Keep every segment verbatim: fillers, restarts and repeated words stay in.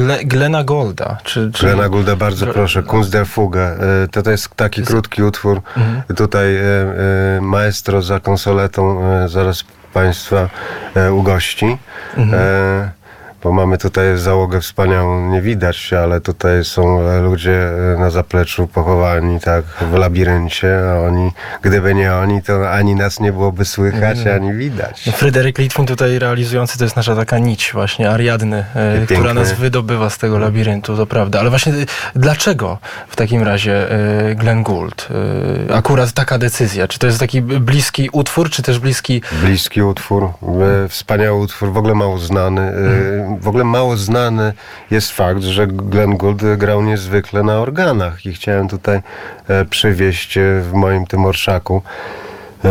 Gle, Glena Goulda. Czy, czy... Glena Goulda, bardzo proszę. Kunst der Fuge. To, to jest taki jest... krótki utwór. Mhm. Tutaj e, e, maestro za konsoletą e, zaraz Państwa e, ugości. Mhm. E, bo mamy tutaj załogę wspaniałą, nie widać, ale tutaj są ludzie na zapleczu pochowani, tak, w labiryncie, a oni, gdyby nie oni, to ani nas nie byłoby słychać, mm. ani widać. Fryderyk Litwin tutaj realizujący, to jest nasza taka nić właśnie, Ariadny, e, która nas wydobywa z tego labiryntu, to prawda. Ale właśnie dlaczego w takim razie e, Glenn Gould? E, akurat taka decyzja? Czy to jest taki bliski utwór, czy też bliski... Bliski utwór, e, wspaniały utwór, w ogóle mało znany. E, mm. W ogóle mało znany jest fakt, że Glenn Gould grał niezwykle na organach i chciałem tutaj e, przywieźć e, w moim tym orszaku e,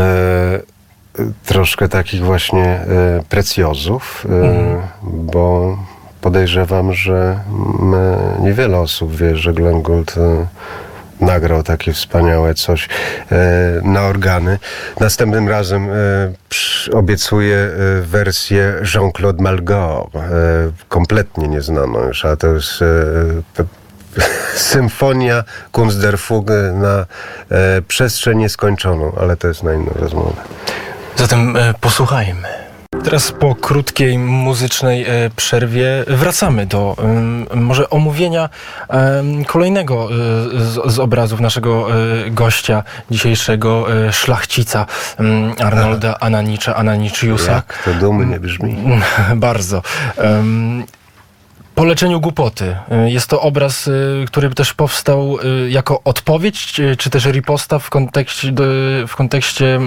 troszkę takich właśnie e, precjozów, e, mm. bo podejrzewam, że my, niewiele osób wie, że Glenn Gould e, nagrał takie wspaniałe coś e, na organy. Następnym razem e, przy, obiecuję e, wersję Jean-Claude Malgot, e, kompletnie nieznaną już, a to jest e, symfonia Kunst der Fuge na e, przestrzeń nieskończoną, ale to jest na inną rozmowę. Zatem e, posłuchajmy. Teraz po krótkiej muzycznej e, przerwie wracamy do e, może omówienia e, kolejnego e, z, z obrazów naszego e, gościa dzisiejszego, e, szlachcica e, Arnolda Ananicza Ananicziusa. Jak to dumnie brzmi. Bardzo. E, Po leczeniu głupoty. Jest to obraz, który też powstał jako odpowiedź, czy też riposta w kontekście, w kontekście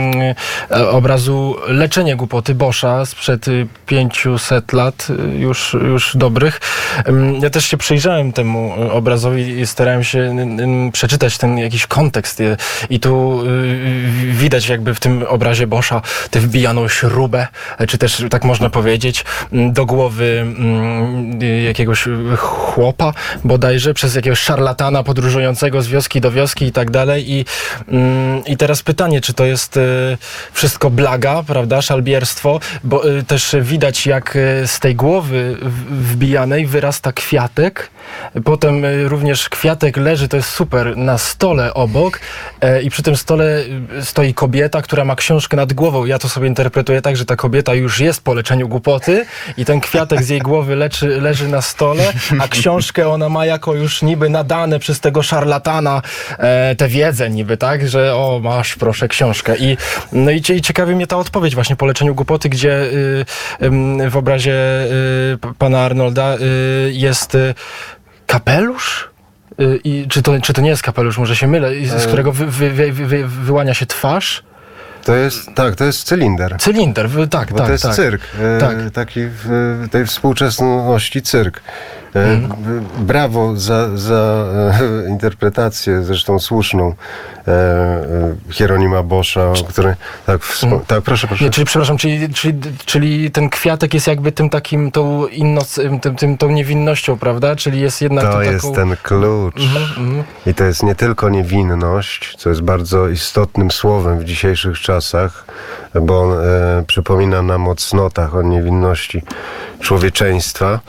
obrazu Leczenie głupoty Boscha sprzed pięciuset lat, już, już dobrych. Ja też się przyjrzałem temu obrazowi i starałem się przeczytać ten jakiś kontekst i tu widać jakby w tym obrazie Boscha tę wbijaną śrubę, czy też tak można powiedzieć, do głowy jakiegoś chłopa bodajże, przez jakiegoś szarlatana podróżującego z wioski do wioski i tak dalej. I, i teraz pytanie, czy to jest wszystko blaga, prawda, szalbierstwo, bo też widać, jak z tej głowy wbijanej wyrasta kwiatek, potem również kwiatek leży, to jest super, na stole obok i przy tym stole stoi kobieta, która ma książkę nad głową. Ja to sobie interpretuję tak, że ta kobieta już jest po leczeniu głupoty i ten kwiatek z jej głowy leczy, leży na stole, a książkę ona ma jako już niby nadane przez tego szarlatana e, tę wiedzę niby, tak, że o, masz proszę książkę. I, no i, i ciekawi mnie ta odpowiedź właśnie po leczeniu głupoty, gdzie y, y, w obrazie y, pana Arnolda y, jest y, kapelusz? I czy to, czy to nie jest kapelusz, może się mylę, z którego wy, wy, wy, wy, wyłania się twarz? To jest, tak, to jest cylinder. Cylinder, tak, Bo tak. to jest tak. cyrk, tak. E, taki w tej współczesności cyrk. E, mm. Brawo za, za e, interpretację, zresztą słuszną, e, e, Hieronima Boscha, który... Tak, wspo- mm. tak proszę, proszę. Nie, czyli, przepraszam, czyli, czyli, czyli ten kwiatek jest jakby tym takim, tą, innoc- tym, tym, tą niewinnością, prawda? Czyli jest jednak... To taką... jest ten klucz. Mm-hmm. I to jest nie tylko niewinność, co jest bardzo istotnym słowem w dzisiejszych czasach, bo on e, przypomina nam o cnotach, o niewinności człowieczeństwa.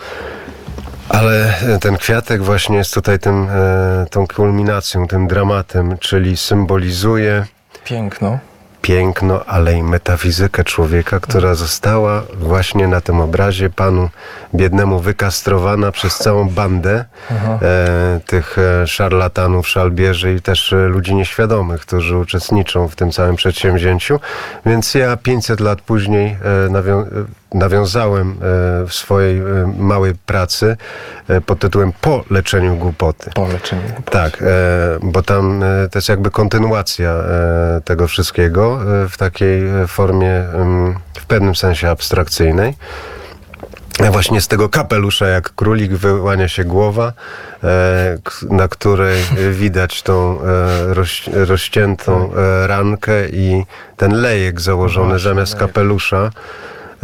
Ale ten kwiatek właśnie jest tutaj tym, e, tą kulminacją, tym dramatem, czyli symbolizuje piękno. Piękno, ale i metafizykę człowieka, która została właśnie na tym obrazie panu biednemu wykastrowana przez całą bandę e, tych e, szarlatanów, szalbierzy i też e, ludzi nieświadomych, którzy uczestniczą w tym całym przedsięwzięciu. Więc ja pięćset lat później e, nawią- nawiązałem e, w swojej e, małej pracy e, pod tytułem Po leczeniu głupoty. Po leczeniu głupoty. Tak, e, bo tam e, to jest jakby kontynuacja e, tego wszystkiego e, w takiej formie e, w pewnym sensie abstrakcyjnej. A właśnie z tego kapelusza, jak królik, wyłania się głowa, e, na której widać tą e, roś, rozciętą e, rankę i ten lejek założony właśnie, zamiast lejek. kapelusza. E,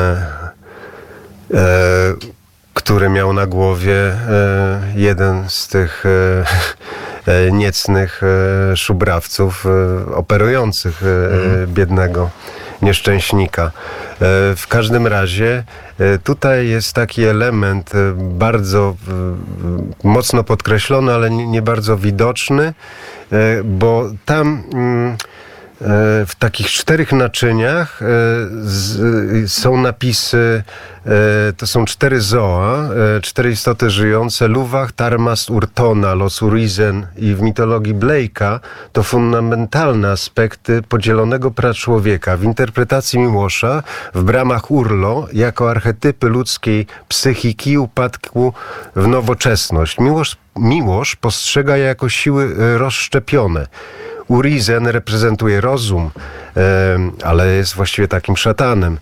e, który miał na głowie e, jeden z tych e, e, niecnych e, szubrawców e, operujących e, mm. biednego nieszczęśnika. W każdym razie tutaj jest taki element bardzo mocno podkreślony, ale nie bardzo widoczny, bo tam w takich czterech naczyniach z, są napisy, to są cztery zoa, cztery istoty żyjące, Luwach, Tarmast, Urtona, Los Urizen, i w mitologii Blake'a to fundamentalne aspekty podzielonego praczłowieka. W interpretacji Miłosza w bramach Urlo jako archetypy ludzkiej psychiki upadku w nowoczesność. Miłosz, Miłosz postrzega je jako siły rozszczepione. Urizen reprezentuje rozum, e, ale jest właściwie takim szatanem.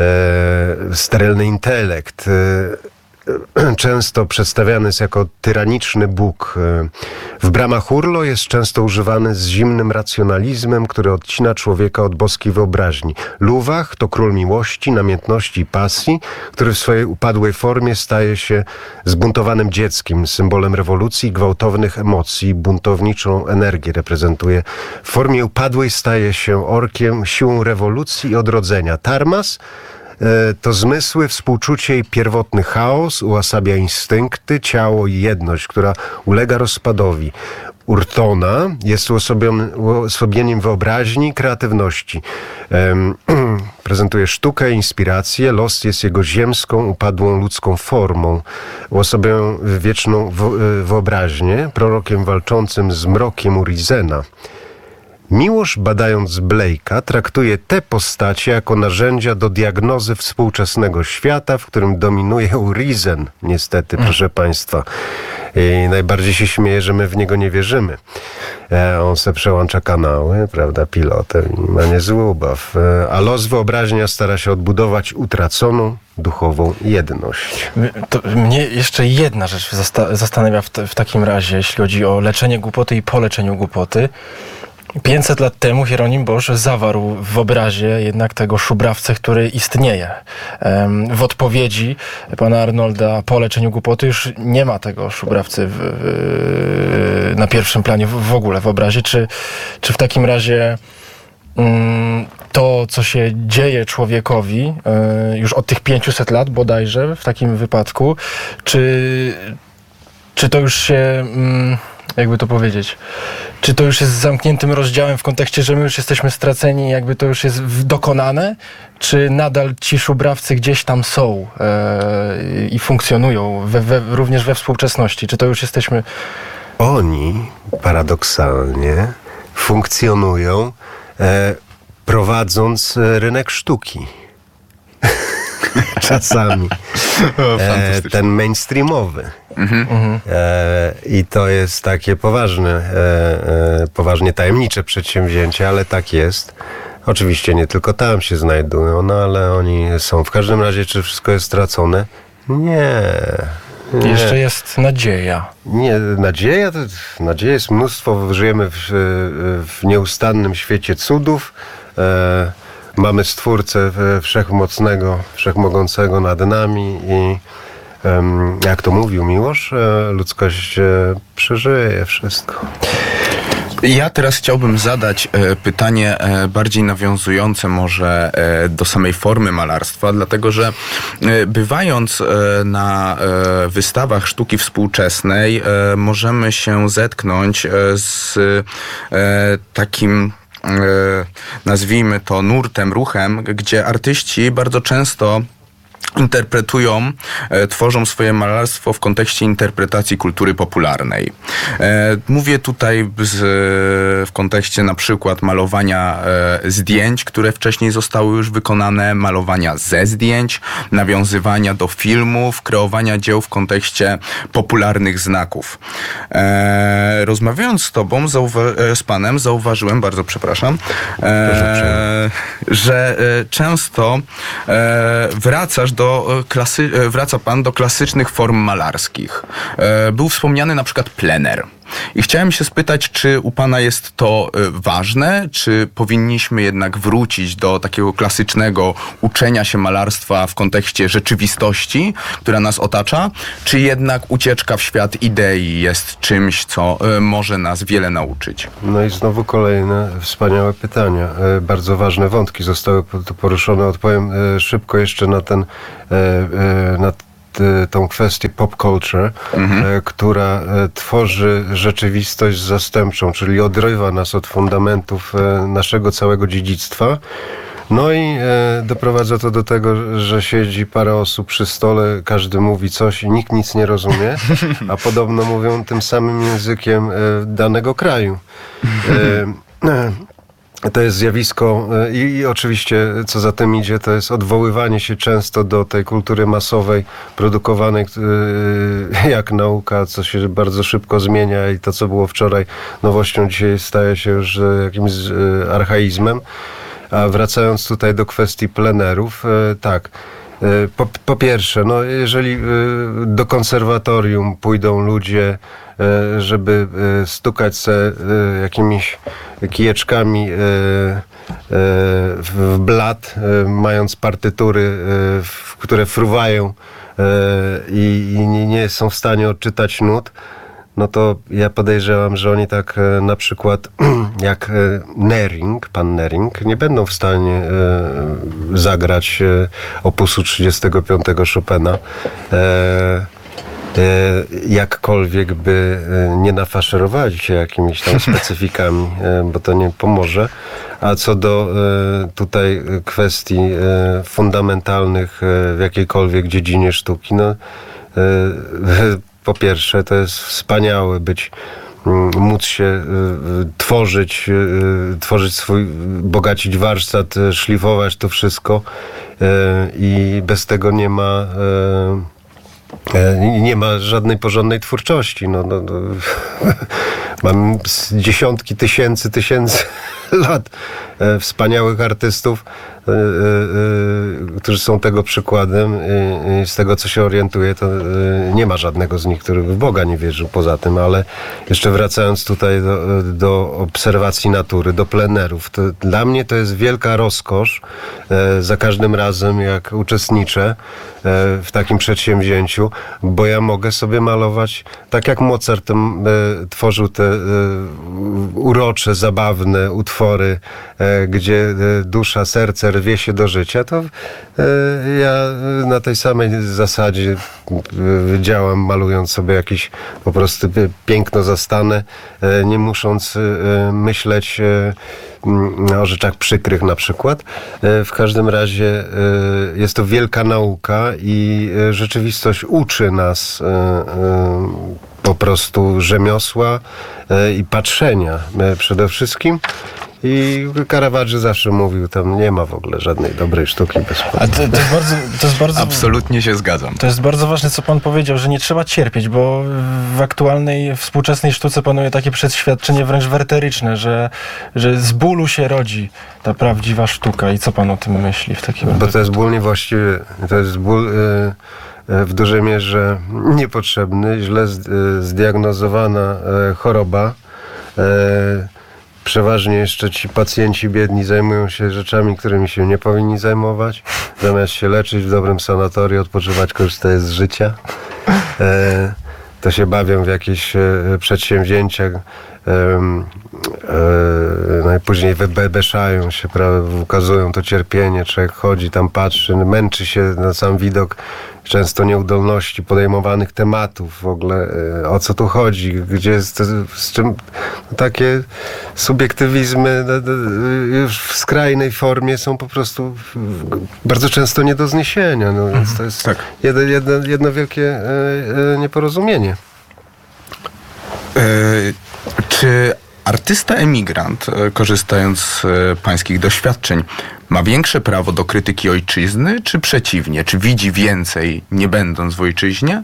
E, sterylny intelekt. E, często przedstawiany jest jako tyraniczny Bóg. W bramach Urlo jest często używany z zimnym racjonalizmem, który odcina człowieka od boskiej wyobraźni. Luwach to król miłości, namiętności i pasji, który w swojej upadłej formie staje się zbuntowanym dzieckiem, symbolem rewolucji, gwałtownych emocji, buntowniczą energię reprezentuje. W formie upadłej staje się orkiem, siłą rewolucji i odrodzenia. Tarmas to zmysły, współczucie i pierwotny chaos, uosabia instynkty, ciało i jedność, która ulega rozpadowi. Urtona jest uosobieniem wyobraźni i kreatywności. Um, prezentuje sztukę, inspirację. Los jest jego ziemską, upadłą ludzką formą. Uosabia wieczną wyobraźnię, prorokiem walczącym z mrokiem Urizena. Miłosz, badając Blake'a, traktuje te postacie jako narzędzia do diagnozy współczesnego świata, w którym dominuje Urizen, niestety, mm. proszę Państwa. I najbardziej się śmieje, że my w niego nie wierzymy. E, on se przełącza kanały, prawda, pilotem i ma niezły ubaw. E, a los wyobraźnia stara się odbudować utraconą duchową jedność. To mnie jeszcze jedna rzecz zasta- zastanawia w, te, w takim razie, jeśli chodzi o leczenie głupoty i po leczeniu głupoty. pięćset lat temu Hieronim Bosch zawarł w obrazie jednak tego szubrawcę, który istnieje. W odpowiedzi pana Arnolda po leczeniu głupoty już nie ma tego szubrawcy w, w, na pierwszym planie w, w ogóle w obrazie. Czy, czy w takim razie um, to, co się dzieje człowiekowi um, już od tych pięciuset lat bodajże w takim wypadku, czy, czy to już się... Um, jakby to powiedzieć, czy to już jest zamkniętym rozdziałem w kontekście, że my już jesteśmy straceni, jakby to już jest dokonane, czy nadal ci szubrawcy gdzieś tam są e, i funkcjonują, we, we, również we współczesności, czy to już jesteśmy... Oni paradoksalnie funkcjonują e, prowadząc rynek sztuki. Czasami. O, e, ten mainstreamowy. Mhm. E, I to jest takie poważne, e, e, poważnie tajemnicze przedsięwzięcie, ale tak jest. Oczywiście nie tylko tam się znajdują, no ale oni są. W każdym razie, czy wszystko jest stracone? Nie. Nie. Jeszcze jest nadzieja. Nie, nadzieja, to, nadzieja jest mnóstwo. Żyjemy w, w nieustannym świecie cudów. E, Mamy Stwórcę Wszechmocnego, Wszechmogącego nad nami i um, jak to mówił Miłosz, ludzkość przeżyje wszystko. Ja teraz chciałbym zadać e, pytanie e, bardziej nawiązujące może e, do samej formy malarstwa, dlatego że e, bywając e, na e, wystawach sztuki współczesnej e, możemy się zetknąć e, z e, takim nazwijmy to nurtem, ruchem, gdzie artyści bardzo często interpretują, e, tworzą swoje malarstwo w kontekście interpretacji kultury popularnej. E, mówię tutaj z, w kontekście na przykład malowania e, zdjęć, które wcześniej zostały już wykonane, malowania ze zdjęć, nawiązywania do filmów, kreowania dzieł w kontekście popularnych znaków. E, rozmawiając z tobą, zauwa- z panem, zauważyłem, bardzo przepraszam, e, że e, często e, wracasz do klasy, wraca pan do klasycznych form malarskich. Był wspomniany na przykład plener. I chciałem się spytać, czy u pana jest to y, ważne, czy powinniśmy jednak wrócić do takiego klasycznego uczenia się malarstwa w kontekście rzeczywistości, która nas otacza, czy jednak ucieczka w świat idei jest czymś, co y, może nas wiele nauczyć? No i znowu kolejne wspaniałe pytania. E, bardzo ważne wątki zostały tu poruszone. Odpowiem e, szybko jeszcze na ten, e, e, na t, tą kwestię pop culture, mhm. e, która e, tworzy rzeczywistość zastępczą, czyli odrywa nas od fundamentów e, naszego całego dziedzictwa. No i e, doprowadza to do tego, że siedzi parę osób przy stole, każdy mówi coś i nikt nic nie rozumie, a podobno mówią tym samym językiem e, danego kraju. E, e, to jest zjawisko e, i, i oczywiście, co za tym idzie, to jest odwoływanie się często do tej kultury masowej, produkowanej e, jak nauka, co się bardzo szybko zmienia i to, co było wczoraj nowością, dzisiaj staje się już e, jakimś e, archaizmem. A wracając tutaj do kwestii plenerów, e, tak, e, po, po pierwsze, no jeżeli e, do konserwatorium pójdą ludzie, e, żeby e, stukać se e, jakimiś kijeczkami e, e, w blat, e, mając partytury, e, w, które fruwają e, i, i nie są w stanie odczytać nut, no to ja podejrzewam, że oni tak e, na przykład jak e, Nering, pan Nering, nie będą w stanie e, zagrać e, opusu trzydziestego piątego Chopina. E, e, jakkolwiek by e, nie nafaszerowali się jakimiś tam specyfikami, e, bo to nie pomoże. A co do e, tutaj kwestii e, fundamentalnych e, w jakiejkolwiek dziedzinie sztuki, no e, po pierwsze, to jest wspaniałe być, móc się y, tworzyć, y, tworzyć swój, bogacić warsztat, y, szlifować to wszystko y, i bez tego nie ma y, y, nie ma żadnej porządnej twórczości. No, no, no. Mam dziesiątki tysięcy, tysięcy lat e, wspaniałych artystów, e, e, którzy są tego przykładem i, i z tego, co się orientuję, to e, nie ma żadnego z nich, który w Boga nie wierzył poza tym, ale jeszcze wracając tutaj do, do obserwacji natury, do plenerów, to dla mnie to jest wielka rozkosz e, za każdym razem, jak uczestniczę e, w takim przedsięwzięciu, bo ja mogę sobie malować tak jak Mozart e, tworzył te e, urocze, zabawne utwory, e, gdzie e, dusza, serce rwie się do życia, to e, ja na tej samej zasadzie e, działam, malując sobie jakiś po prostu piękno zastane, e, nie musząc e, myśleć e, o rzeczach przykrych na przykład. E, w każdym razie e, jest to wielka nauka i e, rzeczywistość uczy nas e, e, po prostu rzemiosła e, i patrzenia e, przede wszystkim. I Caravaggio zawsze mówił, tam nie ma w ogóle żadnej dobrej sztuki bez A to, to, jest bardzo, to jest bardzo... Absolutnie się zgadzam. To jest bardzo ważne, co pan powiedział, że nie trzeba cierpieć, bo w aktualnej, współczesnej sztuce panuje takie przeświadczenie wręcz werteryczne, że, że z bólu się rodzi ta prawdziwa sztuka. I co pan o tym myśli w takim razie? Bo to jest ból niewłaściwy. To jest ból... Yy... w dużej mierze niepotrzebny, źle zdiagnozowana choroba. Przeważnie jeszcze ci pacjenci biedni zajmują się rzeczami, którymi się nie powinni zajmować. Zamiast się leczyć w dobrym sanatorium, odpoczywać, korzystać z życia. To się bawią w jakieś przedsięwzięcia. No i później wybeszają się, ukazują to cierpienie. Człowiek chodzi, tam patrzy, męczy się na sam widok często nieudolności podejmowanych tematów, w ogóle o co tu chodzi, gdzie jest, z czym takie subiektywizmy już w skrajnej formie są po prostu bardzo często nie do zniesienia. No, więc to jest tak. jedno, jedno, jedno wielkie nieporozumienie. E, czy artysta emigrant, korzystając z pańskich doświadczeń, ma większe prawo do krytyki ojczyzny, czy przeciwnie? Czy widzi więcej, nie będąc w ojczyźnie?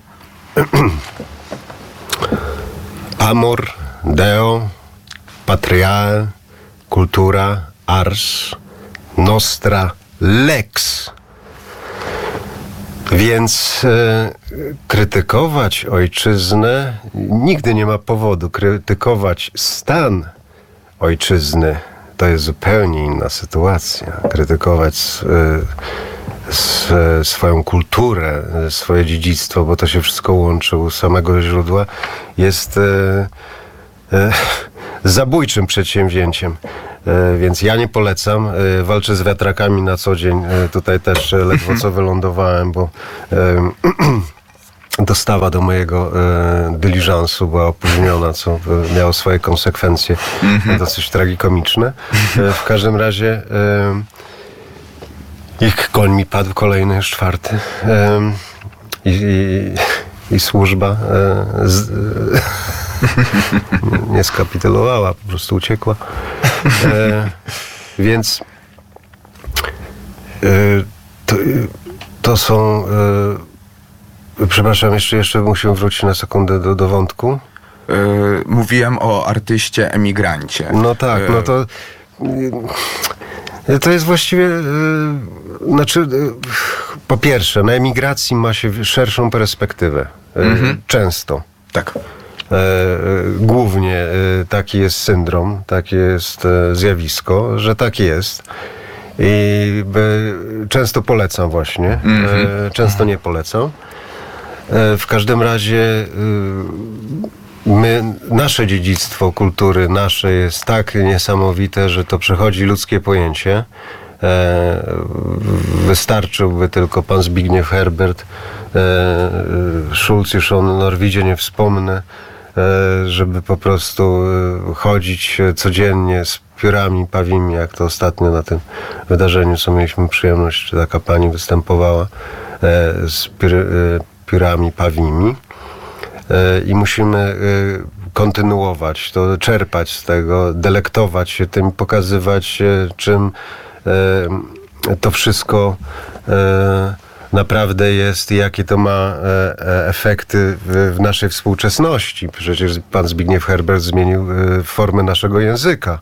Amor, Deo, Patriae, Cultura, Ars, Nostra, Lex. Więc e, krytykować ojczyznę, nigdy nie ma powodu. Krytykować stan ojczyzny to jest zupełnie inna sytuacja. Krytykować e, s, swoją kulturę, swoje dziedzictwo, bo to się wszystko łączy u samego źródła, jest e, e, zabójczym przedsięwzięciem. Więc ja nie polecam. Walczę z wiatrakami na co dzień. Tutaj też ledwo co wylądowałem, bo dostawa do mojego dyliżansu była opóźniona, co miało swoje konsekwencje dosyć tragikomiczne. W każdym razie ich koń mi padł, kolejny, już czwarty. I, i, i służba z, nie skapitulowała, po prostu uciekła. E, więc e, to, to są e, przepraszam, jeszcze, jeszcze musimy wrócić na sekundę do, do wątku. E, mówiłem o artyście emigrancie. No tak, no to to jest właściwie e, znaczy e, po pierwsze, na emigracji ma się szerszą perspektywę. E, mhm. Często. Tak. E, głównie e, taki jest syndrom, takie jest e, zjawisko, że tak jest. I e, często polecam właśnie, mm-hmm. e, często nie polecam. E, w każdym razie e, my, nasze dziedzictwo kultury, nasze jest tak niesamowite, że to przechodzi ludzkie pojęcie. E, wystarczyłby tylko pan Zbigniew Herbert, e, Schulz, już o Norwidzie nie wspomnę, żeby po prostu chodzić codziennie z piórami pawimi, jak to ostatnio na tym wydarzeniu, co mieliśmy przyjemność, czy taka pani występowała z piórami pawimi. I musimy kontynuować to, czerpać z tego, delektować się tym, pokazywać, czym to wszystko naprawdę jest i jakie to ma e, efekty w, w naszej współczesności. Przecież pan Zbigniew Herbert zmienił e, formę naszego języka.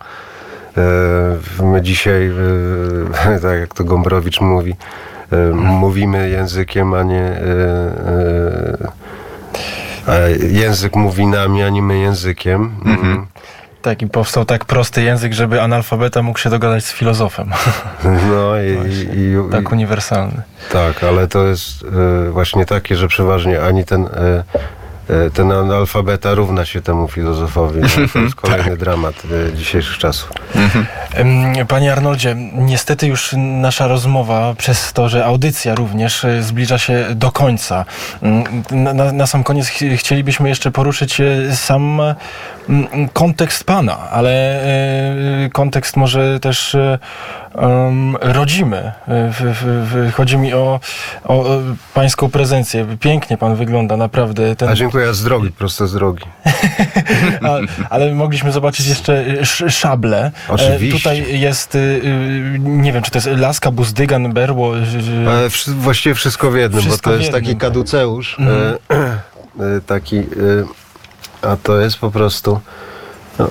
E, my dzisiaj, e, tak jak to Gombrowicz mówi, e, mówimy językiem, a nie e, e, a język mówi nami, a nie my językiem. Mhm. Tak, i powstał tak prosty język, żeby analfabeta mógł się dogadać z filozofem. No i, i, i tak uniwersalny. Tak, ale to jest y, właśnie takie, że przeważnie ani ten, y, y, ten analfabeta równa się temu filozofowi. No, to jest kolejny tak. dramat y, dzisiejszych czasów. Panie Arnoldzie, niestety już nasza rozmowa, przez to, że audycja również zbliża się do końca. Na, na, na sam koniec ch chcielibyśmy jeszcze poruszyć sam kontekst pana, ale kontekst może też um, rodzimy. W, w, w, chodzi mi o, o, o pańską prezencję. Pięknie pan wygląda, naprawdę. Ten... A dziękuję, z drogi, prosto z drogi. A, ale mogliśmy zobaczyć jeszcze szable. Oczywiście. Tutaj jest, nie wiem, czy to jest laska, buzdygan, berło. Ale właściwie wszystko w jednym, wszystko bo to jest taki kaduceusz, mm. e, taki, e, a to jest po prostu no,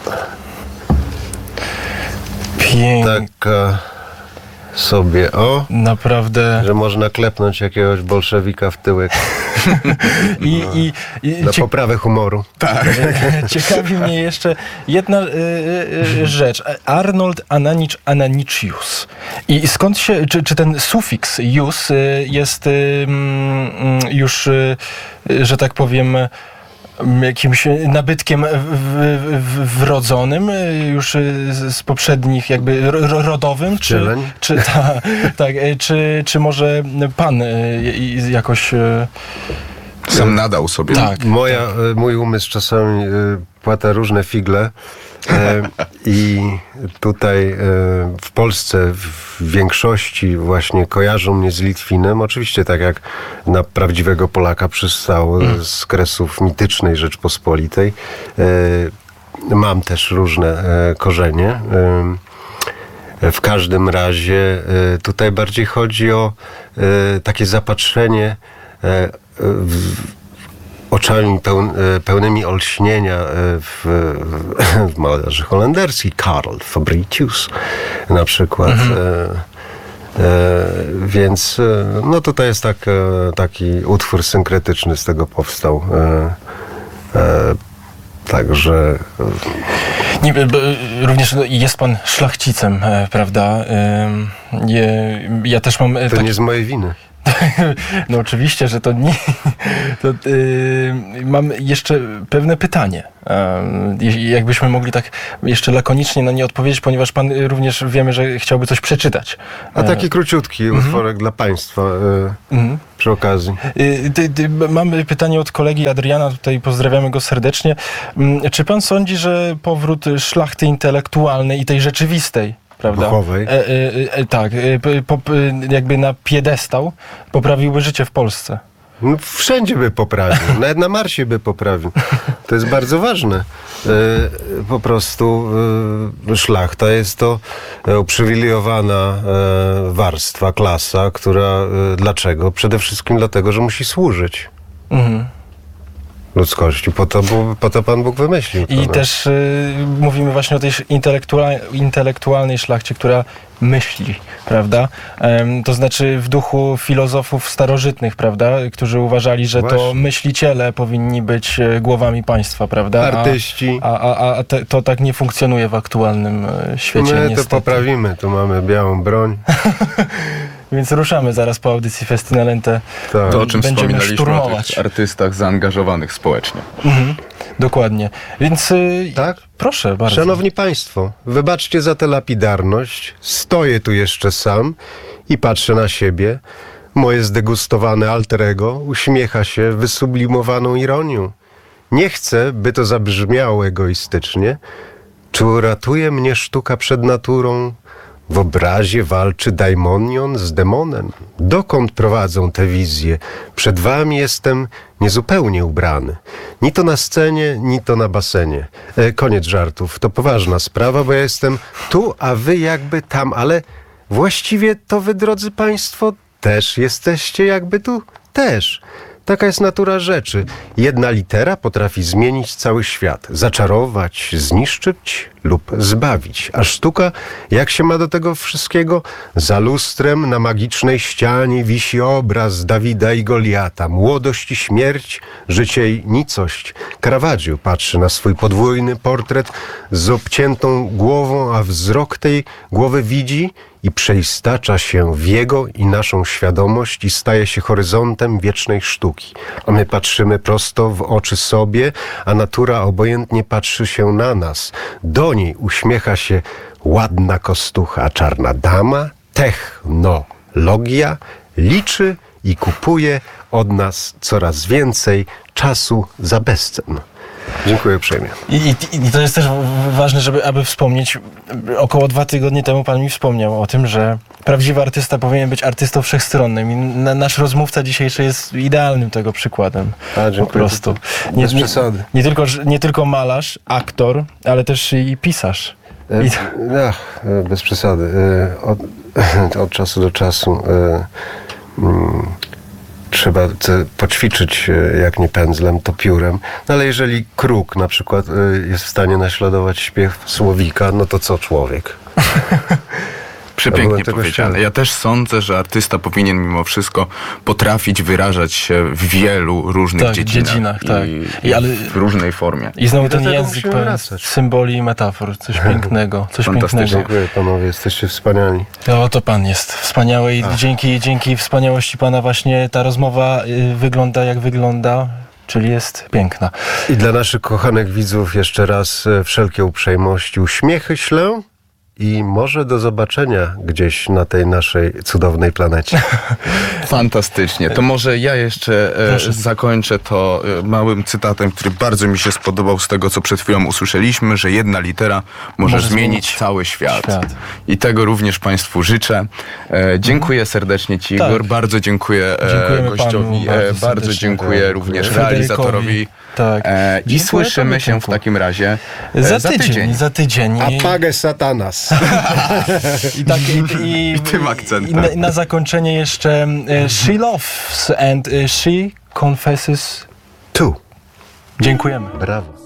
pięknie. Taka sobie, o, naprawdę, że można klepnąć jakiegoś bolszewika w tyłek. I, no, i, i, na poprawę humoru. Tak. Ciekawi mnie jeszcze jedna y, y, rzecz. Arnold Ananicz Ananiczius. I skąd się, czy, czy ten sufiks -ius y, jest y, y, już, y, że tak powiem, jakimś nabytkiem w, w, wrodzonym, już z poprzednich jakby rodowym? Czy, czy, ta, tak, czy, czy może pan jakoś sam nadał sobie? Tak. Moja, mój umysł czasami płata różne figle e, i tutaj e, w Polsce w większości właśnie kojarzą mnie z Litwinem. Oczywiście tak jak na prawdziwego Polaka przystało mm. z kresów mitycznej Rzeczpospolitej. E, mam też różne e, korzenie. E, w każdym razie e, tutaj bardziej chodzi o e, takie zapatrzenie e, w, oczami pełn, pełnymi olśnienia w, w malarzy holenderskich. Karl Fabricius na przykład. Mhm. więc e, no tutaj jest tak, e, taki utwór synkretyczny z tego powstał. E, e, także... Nie, b- również no, jest pan szlachcicem, e, prawda? Ym, je, ja też mam... e, To taki- nie z mojej winy. No oczywiście, że to nie... To, yy, mam jeszcze pewne pytanie. Yy, jakbyśmy mogli tak jeszcze lakonicznie na nie odpowiedzieć, ponieważ pan również wiemy, że chciałby coś przeczytać. A taki króciutki utworek dla Państwa e, Mhm. przy okazji. Yy, ty, ty, mamy pytanie od kolegi Adriana, tutaj pozdrawiamy go serdecznie. Yy, czy pan sądzi, że powrót szlachty intelektualnej i tej rzeczywistej, prawda? Duchowej. E, e, e, tak, e, po, po, jakby na piedestał poprawiłby życie w Polsce? No, wszędzie by poprawił, nawet na Marsie by poprawił. To jest bardzo ważne. E, po prostu e, szlachta jest to e, uprzywilejowana e, warstwa, klasa, która e, dlaczego? Przede wszystkim dlatego, że musi służyć Mhm. ludzkości. Po to, bu- po to Pan Bóg wymyślił. to, I no. też y, mówimy właśnie o tej intelektua- intelektualnej szlachcie, która myśli, prawda? Em, to znaczy w duchu filozofów starożytnych, prawda? Którzy uważali, że to Właśnie. myśliciele powinni być e, głowami państwa, prawda? Artyści. A, a, a, a te, to tak nie funkcjonuje w aktualnym e, świecie, My to niestety. poprawimy. Tu mamy białą broń. Więc ruszamy zaraz po audycji Festina Lente. Tak. To, o czym Będziemy wspominaliśmy, o szturmować. tych artystach zaangażowanych społecznie. Mhm, dokładnie. Więc y, Tak? proszę bardzo. Szanowni Państwo, wybaczcie za tę lapidarność. Stoję tu jeszcze sam i patrzę na siebie. Moje zdegustowane alter ego uśmiecha się wysublimowaną ironią. Nie chcę, by to zabrzmiało egoistycznie. Czy uratuje mnie sztuka przed naturą? W obrazie walczy daimonion z demonem. Dokąd prowadzą te wizje? Przed wami jestem niezupełnie ubrany. Ni to na scenie, ni to na basenie. E, koniec żartów. To poważna sprawa, bo ja jestem tu, a wy jakby tam. Ale właściwie to wy, drodzy Państwo, też jesteście jakby tu. Też. Taka jest natura rzeczy. Jedna litera potrafi zmienić cały świat, zaczarować, zniszczyć lub zbawić. A sztuka, jak się ma do tego wszystkiego? Za lustrem na magicznej ścianie wisi obraz Dawida i Goliata. Młodość i śmierć, życie i nicość. Caravaggio patrzy na swój podwójny portret z obciętą głową, a wzrok tej głowy widzi i przeistacza się w jego i naszą świadomość i staje się horyzontem wiecznej sztuki. A my patrzymy prosto w oczy sobie, a natura obojętnie patrzy się na nas. Do niej uśmiecha się ładna kostucha, czarna dama, technologia, liczy i kupuje od nas coraz więcej czasu za bezcen. Dziękuję uprzejmie. I, i, I to jest też w- ważne, żeby aby wspomnieć, około dwa tygodnie temu pan mi wspomniał o tym, że prawdziwy artysta powinien być artystą wszechstronnym i na, nasz rozmówca dzisiejszy jest idealnym tego przykładem. A, dziękuję. Po prostu. Bez przesady. Nie tylko, nie tylko malarz, aktor, ale też i pisarz. E, I, Ach, e, bez przesady. E, Od, od czasu do czasu e, mm, trzeba te, poćwiczyć, e, jak nie pędzlem, to piórem. No ale jeżeli kruk na przykład e, jest w stanie naśladować śpiew słowika, no to co człowiek? Przepięknie byłem tego powiedziane. świadom. Ja też sądzę, że artysta powinien mimo wszystko potrafić wyrażać się w wielu różnych Tak, dziedzinach. dziedzinach, tak. I, I ale- w różnej formie. I znowu Do ten tego język musimy pełen wracać. symboli i metafor. Coś pięknego. Coś Fantastycznie. pięknego. Dziękuję panowie, jesteście wspaniali. No to pan jest wspaniały i dzięki, dzięki wspaniałości pana właśnie ta rozmowa y, wygląda jak wygląda, czyli jest piękna. I dla naszych kochanych widzów jeszcze raz e, wszelkie uprzejmości, uśmiechy ślę i może do zobaczenia gdzieś na tej naszej cudownej planecie. Fantastycznie. To może ja jeszcze e, Proszę. zakończę to e, małym cytatem, który bardzo mi się spodobał z tego, co przed chwilą usłyszeliśmy, że jedna litera może, Może zmienić, zmienić cały świat. świat. I tego również Państwu życzę. E, dziękuję serdecznie Ci, Tak. Igor. Bardzo dziękuję e, Dziękujemy gościowi. panu bardzo e, bardzo serdecznie. dziękuję Dziękuję. również Fryderykowi. realizatorowi. Tak. E, I Dziękuję słyszymy panu, się w dziękuję. takim razie e, Za tydzień, za tydzień. I, Apage satanas. i, tak, i, i, I tym akcentem. I na, na zakończenie jeszcze e, She loves and e, she confesses. Tu. Dziękujemy. Brawo.